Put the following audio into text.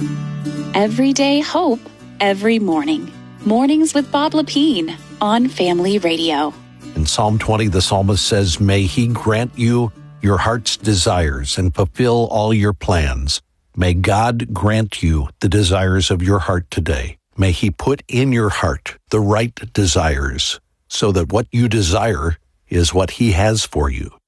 Everyday hope, every morning. Mornings with Bob Lepine on Family Radio. In Psalm 20, the psalmist says, "May he grant you your heart's desires and fulfill all your plans." May God grant you the desires of your heart today. May he put in your heart the right desires so that what you desire is what he has for you.